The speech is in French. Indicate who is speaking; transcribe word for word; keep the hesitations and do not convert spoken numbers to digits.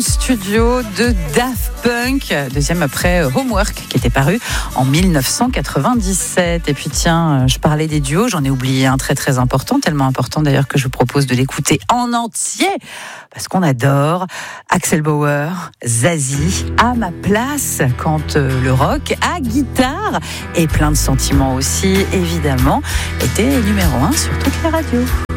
Speaker 1: Studio de Daft Punk, deuxième après Homework qui était paru en dix-neuf cent quatre-vingt-dix-sept. Et puis tiens, je parlais des duos, j'en ai oublié un très très important, tellement important d'ailleurs que je vous propose de l'écouter en entier parce qu'on adore. Axel Bauer, Zazie, à ma place quand le rock à guitare et plein de sentiments aussi évidemment était numéro un sur toutes les radios.